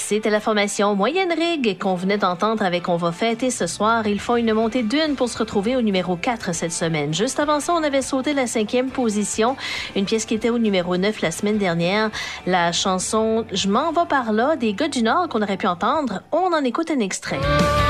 C'était la formation Moyenne Rigue qu'on venait d'entendre avec On va fêter ce soir. Ils font une montée d'une pour se retrouver au numéro 4 cette semaine. Juste avant ça, on avait sauté la 5e position. Une pièce qui était au numéro 9 la semaine dernière. La chanson Je m'en vais par là des gars du Nord qu'on aurait pu entendre. On en écoute un extrait.